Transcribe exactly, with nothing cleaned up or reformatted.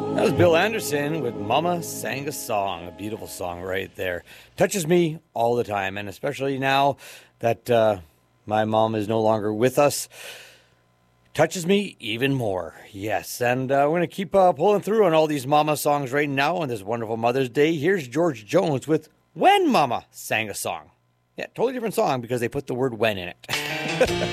That was Bill Anderson with Mama Sang a Song, a beautiful song right there. Touches me all the time, and especially now that uh, my mom is no longer with us, touches me even more. Yes, and uh, we're going to keep uh, pulling through on all these mama songs right now on this wonderful Mother's Day. Here's George Jones with When Mama Sang a Song. Yeah, totally different song because they put the word when in it.